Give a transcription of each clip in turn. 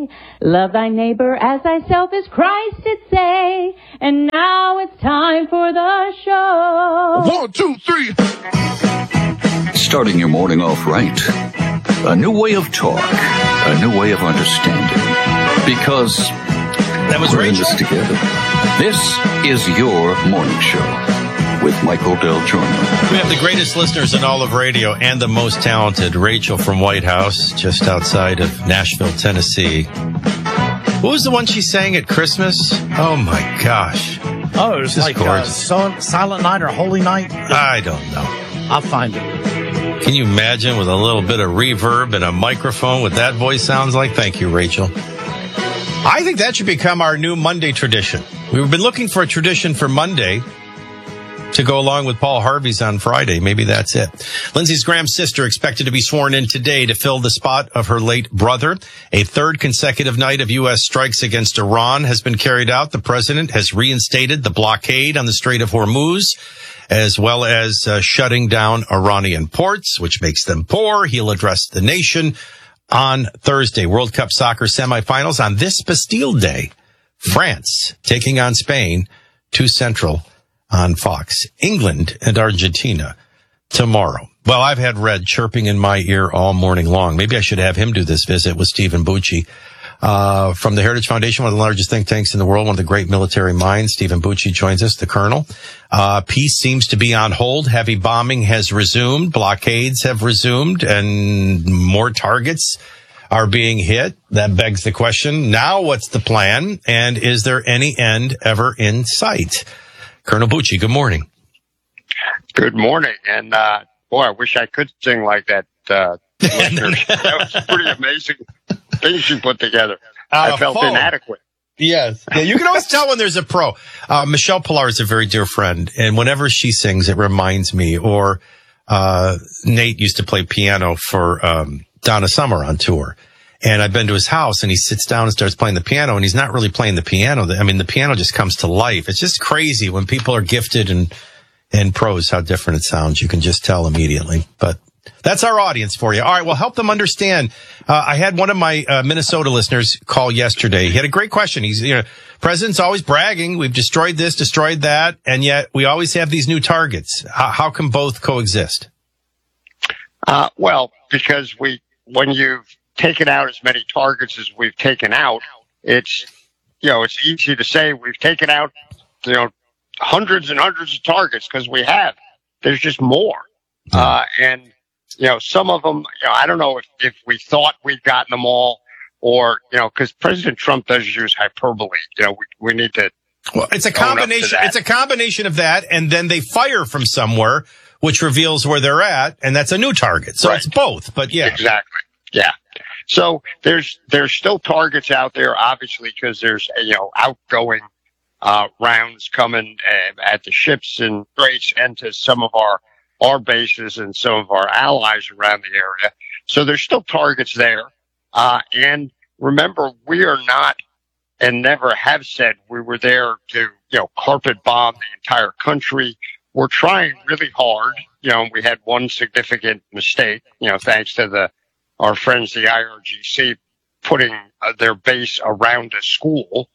Love thy neighbor as thyself, as Christ did say. And now it's time for the show. 1, 2, 3. Starting your morning off right. A new way of talk. A new way of understanding. Because that was we're in Rachel. this together. This is your morning show with Michael Del Giorno. We have the greatest listeners in all of radio and the most talented, Rachel from White House, just outside of Nashville, Tennessee. What was the one she sang at Christmas? Oh, my gosh. Oh, it was like Silent Night or Holy Night? I don't know. I'll find it. Can you imagine with a little bit of reverb and a microphone what that voice sounds like? Thank you, Rachel. I think that should become our new Monday tradition. We've been looking for a tradition for Monday to go along with Paul Harvey's on Friday. Maybe that's it. Lindsey Graham's sister expected to be sworn in today to fill the spot of her late brother. A third consecutive night of U.S. strikes against Iran has been carried out. The president has reinstated the blockade on the Strait of Hormuz, as well as shutting down Iranian ports, which makes them poor. He'll address the nation on Thursday. World Cup soccer semifinals on this Bastille Day. France taking on Spain, 2 Central on Fox. England and Argentina tomorrow. Well, I've had Red chirping in my ear all morning long. Maybe I should have him do this visit with Stephen Bucci. From the Heritage Foundation, one of the largest think tanks in the world, one of the great military minds. Stephen Bucci joins us, the colonel. Peace seems to be on hold. Heavy bombing has resumed. Blockades have resumed, and more targets are being hit. That begs the question, now what's the plan? And is there any end ever in sight? Colonel Bucci, good morning. Good morning. And, boy, I wish I could sing like that. That was pretty amazing things you put together. I felt inadequate. Yes. Yeah, you can always tell when there's a pro. Michelle Pillar is a very dear friend, and whenever she sings, it reminds me. Or Nate used to play piano for Donna Summer on tour, and I've been to his house, and he sits down and starts playing the piano, and he's not really playing the piano. I mean, the piano just comes to life. It's just crazy when people are gifted and pros, how different it sounds. You can just tell immediately. But that's our audience for you. All right, well, help them understand. I had one of my Minnesota listeners call yesterday. He had a great question. He's, president's always bragging. We've destroyed this, destroyed that, and yet we always have these new targets. How can both coexist? Well, because when you've taken out as many targets as we've taken out, it's easy to say we've taken out, hundreds and hundreds of targets because we have. There's just more. And some of them, I don't know if we thought we'd gotten them all or, because President Trump does use hyperbole. We need to. Well, it's a combination. It's a combination of that. And then they fire from somewhere, which reveals where they're at. And that's a new target. So It's both. But yeah. Exactly. Yeah. So there's still targets out there, obviously, because there's, outgoing, rounds coming at the ships and straits and to some of our bases and some of our allies around the area. So there's still targets there. And remember, we are not and never have said we were there to, carpet bomb the entire country. We're trying really hard. We had one significant mistake, thanks to our friends, the IRGC, putting their base around a school.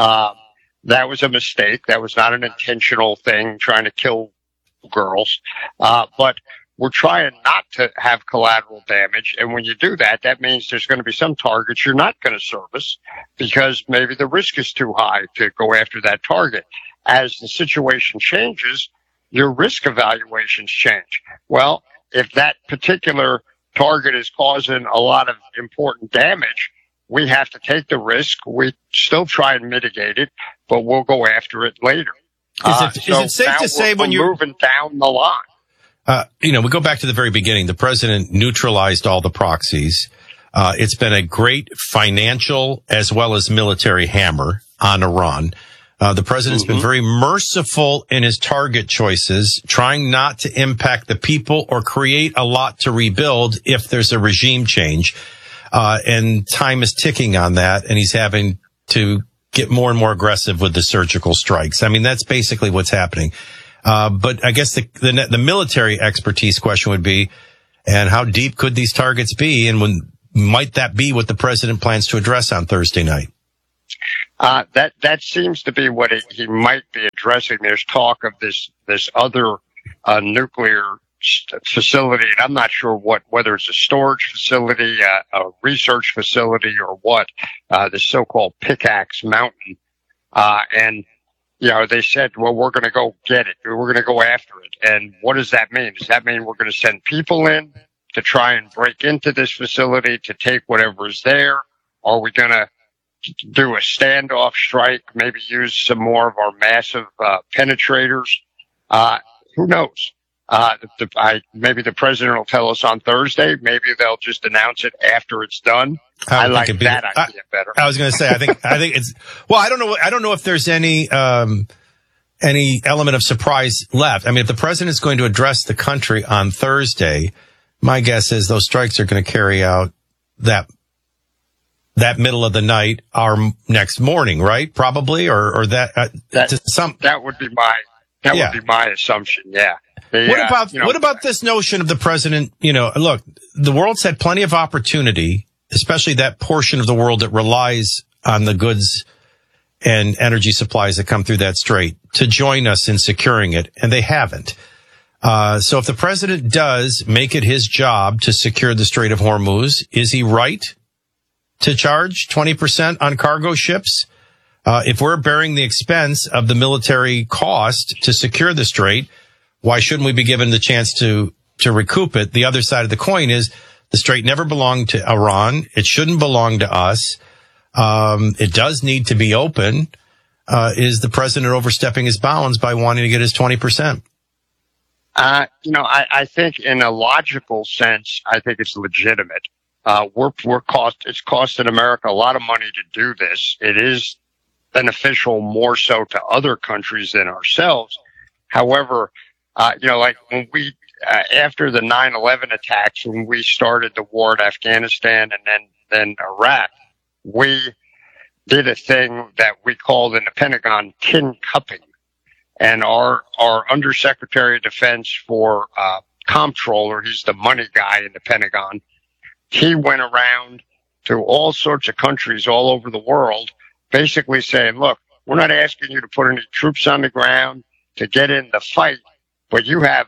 That was a mistake. That was not an intentional thing, trying to kill girls. But we're trying not to have collateral damage. And when you do that, that means there's going to be some targets you're not going to service because maybe the risk is too high to go after that target. As the situation changes, your risk evaluations change. Well, if that particular target is causing a lot of important damage, we have to take the risk. We still try and mitigate it, but we'll go after it later. Is it safe to say when you're moving down the line? We go back to the very beginning. The president neutralized all the proxies. It's been a great financial as well as military hammer on Iran. The president's been very merciful in his target choices, trying not to impact the people or create a lot to rebuild if there's a regime change. And time is ticking on that, and he's having to get more and more aggressive with the surgical strikes. I mean, that's basically what's happening. But I guess the military expertise question would be, and how deep could these targets be? And when might that be what the president plans to address on Thursday night? That seems to be what he might be addressing. There's talk of this other nuclear facility, and I'm not sure whether it's a storage facility, a research facility, or what. The so-called Pickaxe Mountain, and they said, well, we're going to go get it. We're going to go after it. And what does that mean? Does that mean we're going to send people in to try and break into this facility to take whatever is there? Are we going to do a standoff strike, maybe use some more of our massive penetrators? Who knows? Maybe the president will tell us on Thursday. Maybe they'll just announce it after it's done. I like that idea better. I was going to say, I think it's, well, I don't know if there's any element of surprise left. I mean, if the president is going to address the country on Thursday, my guess is those strikes are going to carry out that middle of the night, our next morning, right? Probably, or that would be my assumption. Yeah. What about this notion of the president? Look, the world's had plenty of opportunity, especially that portion of the world that relies on the goods and energy supplies that come through that strait, to join us in securing it, and they haven't. So if the president does make it his job to secure the Strait of Hormuz, is he right to charge 20% on cargo ships? If we're bearing the expense of the military cost to secure the strait, why shouldn't we be given the chance to recoup it? The other side of the coin is the strait never belonged to Iran. It shouldn't belong to us. It does need to be open. Is the president overstepping his bounds by wanting to get his 20%? I think in a logical sense, I think it's legitimate. It's costing America a lot of money to do this. It is beneficial more so to other countries than ourselves. However, like when we, after the 9/11 attacks, when we started the war in Afghanistan and then Iraq, we did a thing that we called in the Pentagon tin cupping. And our Undersecretary of Defense for Comptroller, he's the money guy in the Pentagon, he went around to all sorts of countries all over the world, basically saying, look, we're not asking you to put any troops on the ground to get in the fight, but you have,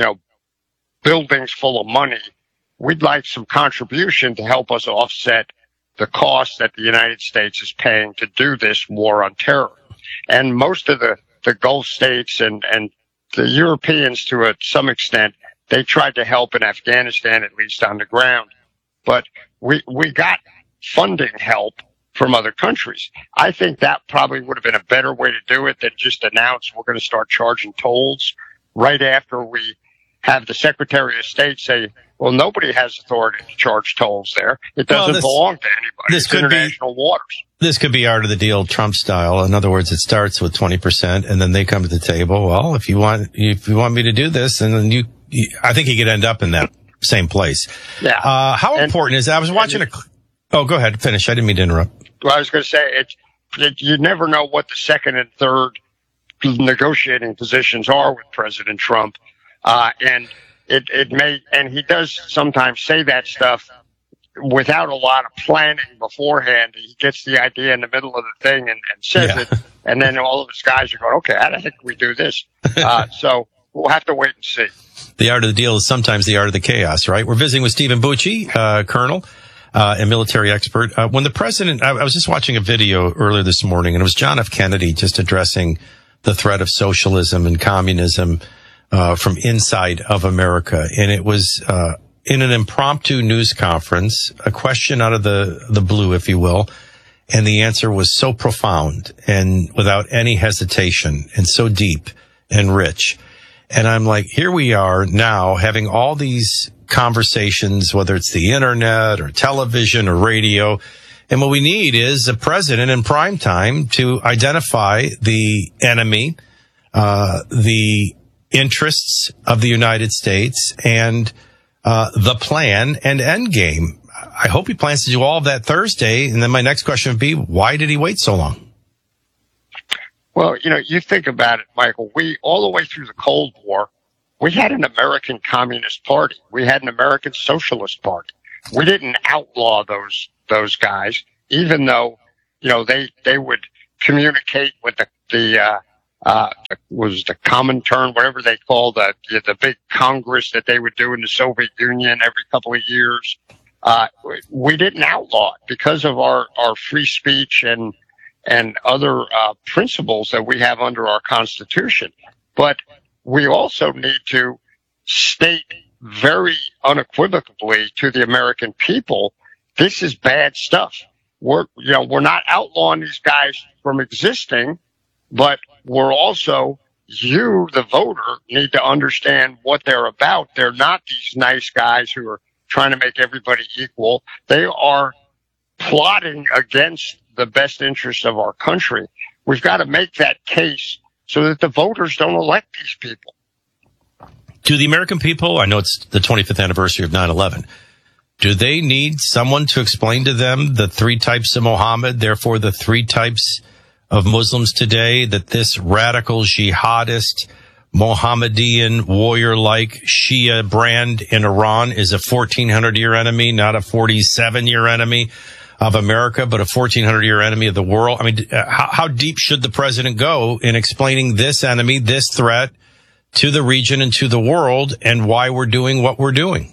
buildings full of money. We'd like some contribution to help us offset the cost that the United States is paying to do this war on terror. And most of the Gulf states and the Europeans, to some extent, they tried to help in Afghanistan, at least on the ground. But we got funding help from other countries. I think that probably would have been a better way to do it than just announce we're going to start charging tolls right after we have the Secretary of State say, well, nobody has authority to charge tolls there. It doesn't belong to anybody. It's international waters. This could be art of the deal, Trump style. In other words, it starts with 20%, and then they come to the table. Well, if you want me to do this, and then I think he could end up in that same place. Yeah. How important is that? I was watching oh, go ahead, finish. I didn't mean to interrupt. Well, I was going to say you never know what the second and third negotiating positions are with President Trump, and it may, and he does sometimes say that stuff without a lot of planning beforehand. He gets the idea in the middle of the thing and says it, and then all of his guys are going, okay, how the heck do we do this? So we'll have to wait and see. The art of the deal is sometimes the art of the chaos, right? We're visiting with Stephen Bucci, Colonel, and military expert. When the president, I was just watching a video earlier this morning, and it was John F. Kennedy just addressing the threat of socialism and communism from inside of America. And it was in an impromptu news conference, a question out of the blue, if you will. And the answer was so profound and without any hesitation and so deep and rich. And I'm like, here we are now having all these conversations, whether it's the internet or television or radio. And what we need is a president in prime time to identify the enemy, the interests of the United States, and the plan and end game. I hope he plans to do all of that Thursday. And then my next question would be, why did he wait so long? Well, you think about it, Michael, we, all the way through the Cold War, we had an American Communist Party. We had an American Socialist Party. we didn't outlaw those guys, even though, they would communicate with was the Comintern, whatever they call the big Congress that they would do in the Soviet Union every couple of years. We didn't outlaw it because of our free speech and other principles that we have under our Constitution. But we also need to state very unequivocally to the American people, this is bad stuff. We're not outlawing these guys from existing, but we're also, you, the voter, need to understand what they're about. They're not these nice guys who are trying to make everybody equal. They are plotting against the best interests of our country. We've got to make that case so that the voters don't elect these people. Do the American people, I know it's the 25th anniversary of 9/11, do they need someone to explain to them the three types of Muhammad, therefore the three types of Muslims today, that this radical jihadist, Mohammedan, warrior-like Shia brand in Iran is a 1,400-year enemy, not a 47-year enemy of America, but a 1,400-year enemy of the world? I mean, how deep should the president go in explaining this enemy, this threat, to the region and to the world, and why we're doing what we're doing?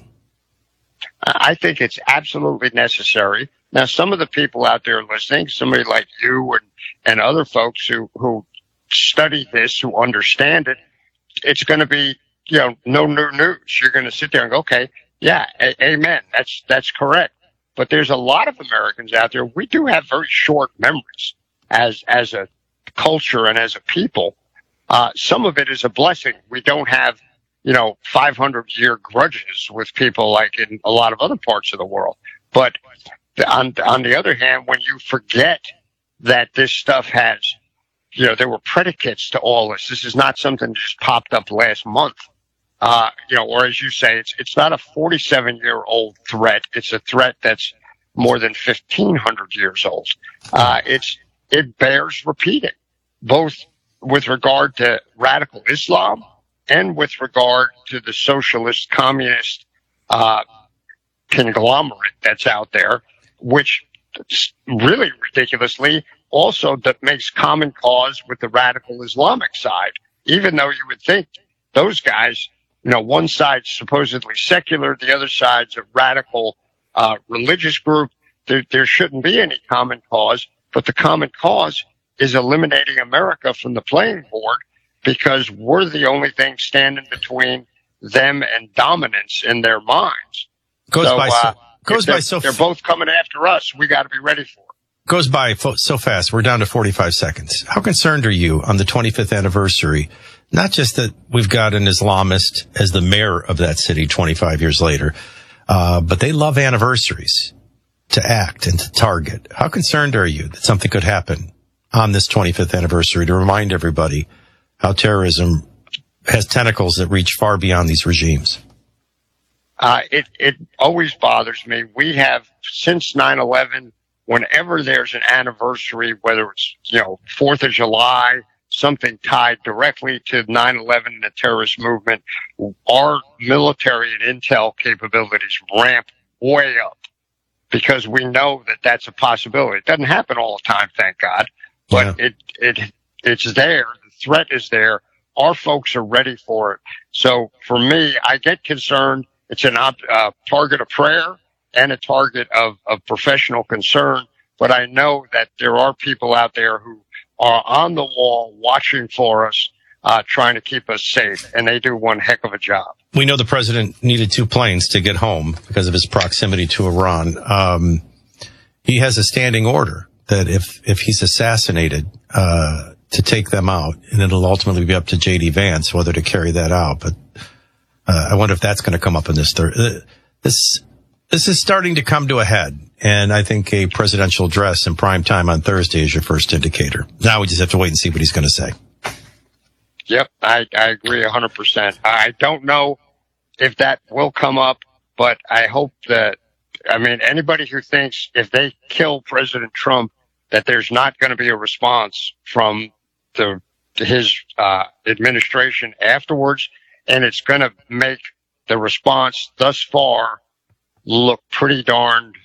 I think it's absolutely necessary. Now, some of the people out there listening, somebody like you and other folks who study this, who understand it, it's going to be, no new news. You're going to sit there and go, okay, yeah, amen. That's correct. But there's a lot of Americans out there. We do have very short memories as a culture and as a people. Some of it is a blessing. We don't have, 500-year grudges with people like in a lot of other parts of the world. But on the other hand, when you forget that this stuff has, there were predicates to all this. This is not something that just popped up last month. Or as you say, it's not a 47-year-old threat. It's a threat that's more than 1,500 years old. It bears repeating, both with regard to radical Islam and with regard to the socialist communist conglomerate that's out there, which really ridiculously also that makes common cause with the radical Islamic side, even though you would think those guys, one side's supposedly secular, the other side's a radical religious group. There shouldn't be any common cause, but the common cause is eliminating America from the playing board, because we're the only thing standing between them and dominance in their minds. They're both coming after us. We got to be ready for it. Goes by so fast. We're down to 45 seconds. How concerned are you on the 25th anniversary? Not just that we've got an Islamist as the mayor of that city 25 years later, but they love anniversaries to act and to target. How concerned are you that something could happen on this 25th anniversary to remind everybody how terrorism has tentacles that reach far beyond these regimes? It always bothers me. We have, since 9/11, whenever there's an anniversary, whether it's, 4th of July, something tied directly to 9/11 and the terrorist movement, our military and intel capabilities ramp way up, because we know that that's a possibility. It doesn't happen all the time, thank God, but it's there. The threat is there. Our folks are ready for it. So for me, I get concerned. It's a target of prayer and a target of professional concern. But I know that there are people out there who are on the wall watching for us, trying to keep us safe. And they do one heck of a job. We know the president needed 2 planes to get home because of his proximity to Iran. He has a standing order that if he's assassinated, to take them out, and it'll ultimately be up to J.D. Vance whether to carry that out. But I wonder if that's going to come up in this this is starting to come to a head, and I think a presidential address in prime time on Thursday is your first indicator. Now we just have to wait and see what he's going to say. Yep, I agree 100%. I don't know if that will come up, but I hope that, anybody who thinks if they kill President Trump that there's not going to be a response from his administration afterwards, and it's going to make the response thus far look pretty darned,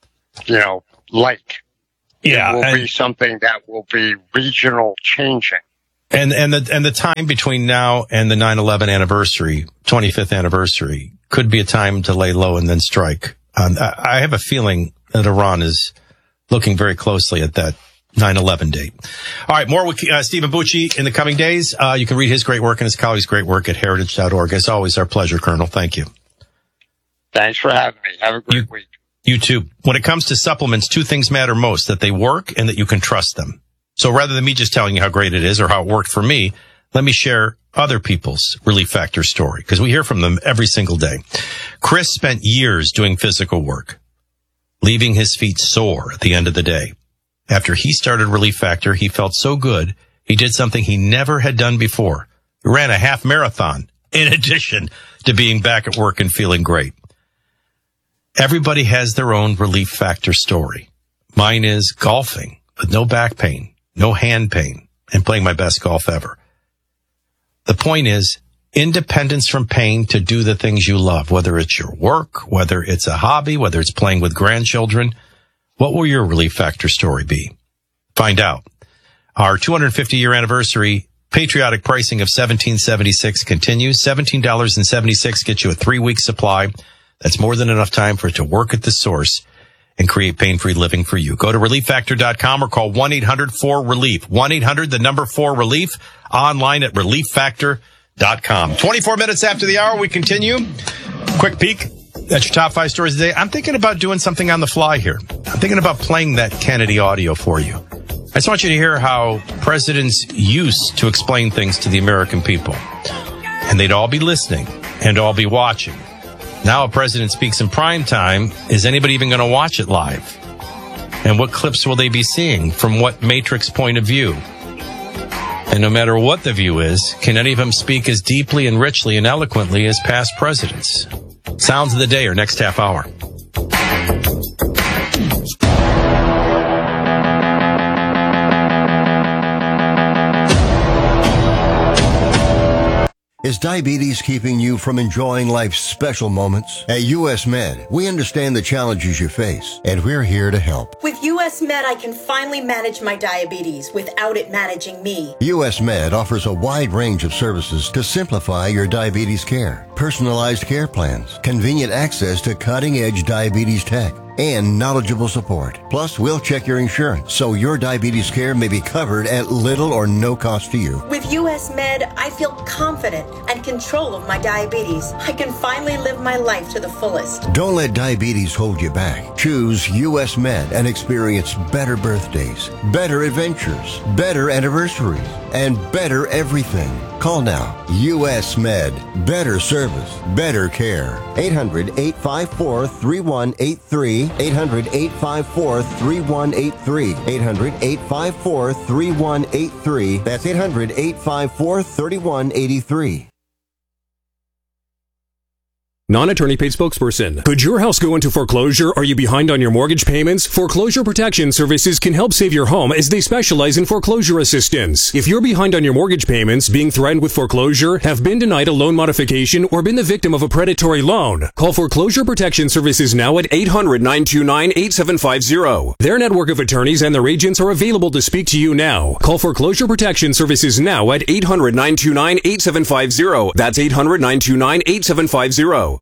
like. Yeah, it will be something that will be regional changing. And the time between now and the 9/11 anniversary, 25th anniversary, could be a time to lay low and then strike. I have a feeling that Iran is looking very closely at that 9/11 date. All right, more with Stephen Bucci in the coming days. You can read his great work and his colleagues' great work at heritage.org. As always, our pleasure, Colonel. Thank you. Thanks for having me. Have a great week. You too. When it comes to supplements, two things matter most, that they work and that you can trust them. So rather than me just telling you how great it is or how it worked for me, let me share other people's Relief Factor story, because we hear from them every single day. Chris spent years doing physical work, leaving his feet sore at the end of the day. After he started Relief Factor, he felt so good, he did something he never had done before. He ran a half marathon in addition to being back at work and feeling great. Everybody has their own Relief Factor story. Mine is golfing with no back pain, no hand pain, and playing my best golf ever. The point is independence from pain to do the things you love, whether it's your work, whether it's a hobby, whether it's playing with grandchildren. What will your Relief Factor story be? Find out. Our 250-year anniversary patriotic pricing of $17.76 continues. $17.76 gets you a 3-week supply. That's more than enough time for it to work at the source and create pain-free living for you. Go to ReliefFactor.com or call 1-800-4RELIEF. 1-800-4RELIEF. Online at ReliefFactor.com. 24 minutes after the hour, we continue. Quick peek at your top 5 stories today. I'm thinking about doing something on the fly here. I'm thinking about playing that Kennedy audio for you. I just want you to hear how presidents used to explain things to the American people. And they'd all be listening and all be watching. Now a president speaks in prime time. Is anybody even going to watch it live? And what clips will they be seeing? From what matrix point of view? And no matter what the view is, can any of them speak as deeply and richly and eloquently as past presidents? Sounds of the day or next half hour. Is diabetes keeping you from enjoying life's special moments? At US Med, we understand the challenges you face, and we're here to help. With US Med, I can finally manage my diabetes without it managing me. US Med offers a wide range of services to simplify your diabetes care. Personalized care plans, convenient access to cutting-edge diabetes tech, and knowledgeable support. Plus, we'll check your insurance so your diabetes care may be covered at little or no cost to you. With US Med, I feel confident and control of my diabetes. I can finally live my life to the fullest. Don't let diabetes hold you back. Choose US Med and experience better birthdays, better adventures, better anniversaries, and better everything. Call now. US Med. Better service, better care. 800-854-3183. 800-854-3183. 800-854-3183. That's 800-854-3183. Non-attorney paid spokesperson. Could your house go into foreclosure? Are you behind on your mortgage payments? Foreclosure Protection Services can help save your home as they specialize in foreclosure assistance. If you're behind on your mortgage payments, being threatened with foreclosure, have been denied a loan modification, or been the victim of a predatory loan, call Foreclosure Protection Services now at 800-929-8750. Their network of attorneys and their agents are available to speak to you now. Call Foreclosure Protection Services now at 800-929-8750. That's 800-929-8750.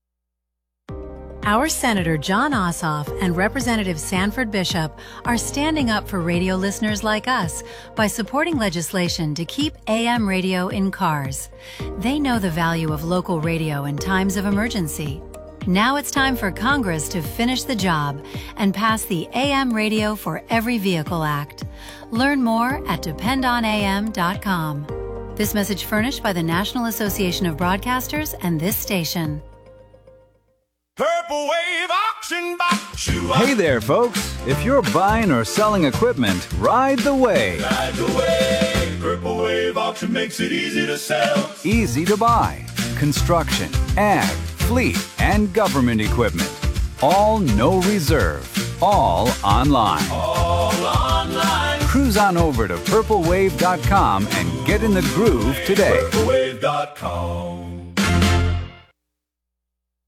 Our Senator Jon Ossoff and Representative Sanford Bishop are standing up for radio listeners like us by supporting legislation to keep AM radio in cars. They know the value of local radio in times of emergency. Now it's time for Congress to finish the job and pass the AM Radio for Every Vehicle Act. Learn more at dependonam.com. This message furnished by the National Association of Broadcasters and this station. Purple Wave Auction Box. Hey there, folks. If you're buying or selling equipment, ride the wave. Ride the wave. Purple Wave Auction makes it easy to sell. Easy to buy. Construction, ag, fleet, and government equipment. All no reserve. All online. All online. Cruise on over to purplewave.com and get in the groove today. Purplewave.com.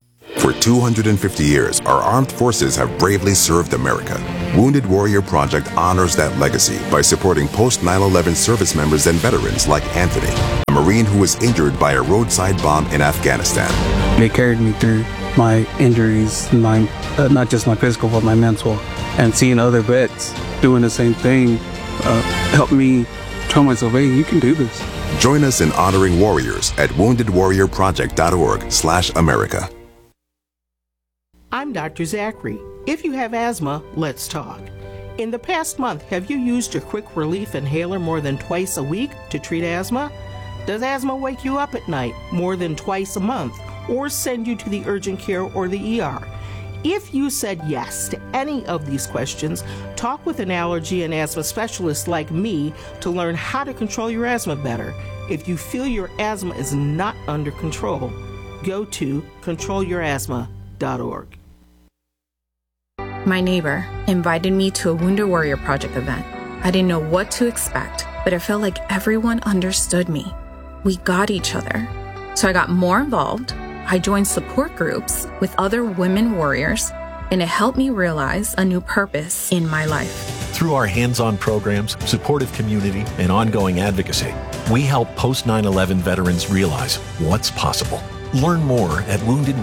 For 250 years, our armed forces have bravely served America. Wounded Warrior Project honors that legacy by supporting post-9/11 service members and veterans like Anthony, a Marine who was injured by a roadside bomb in Afghanistan. They carried me through my injuries, not just my physical, but my mental. And seeing other vets doing the same thing helped me tell myself, hey, you can do this. Join us in honoring warriors at woundedwarriorproject.org/America. I'm Dr. Zachary. If you have asthma, let's talk. In the past month, have you used your Quick Relief Inhaler more than twice a week to treat asthma? Does asthma wake you up at night more than twice a month or send you to the urgent care or the ER? If you said yes to any of these questions, talk with an allergy and asthma specialist like me to learn how to control your asthma better. If you feel your asthma is not under control, go to controlyourasthma.org. My neighbor invited me to a Wounded Warrior Project event. I didn't know what to expect, but I felt like everyone understood me. We got each other. So I got more involved. I joined support groups with other women warriors, and it helped me realize a new purpose in my life. Through our hands-on programs, supportive community, and ongoing advocacy, we help post-9/11 veterans realize what's possible. Learn more at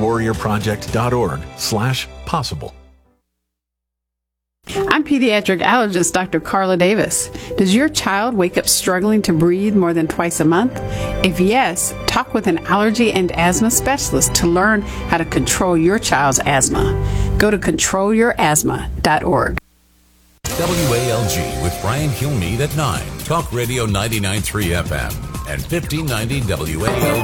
woundedwarriorproject.org/possible. I'm pediatric allergist Dr. Carla Davis. Does your child wake up struggling to breathe more than twice a month? If yes, talk with an allergy and asthma specialist to learn how to control your child's asthma. Go to controlyourasthma.org. WALG with Brian Kilmeade at 9. Talk Radio 99.3 FM and 1590 WALG.